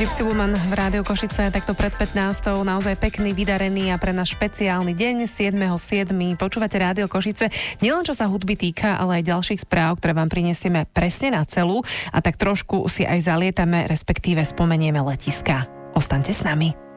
Gypsy Woman v Rádiu Košice takto pred 15. Naozaj pekný, vydarený a pre náš špeciálny deň 7.7. Počúvate Rádio Košice. Nielen čo sa hudby týka, ale aj ďalších správ, ktoré vám prinesieme presne na celú a tak trošku si aj zalietame, respektíve spomenieme letiská. Ostaňte s nami.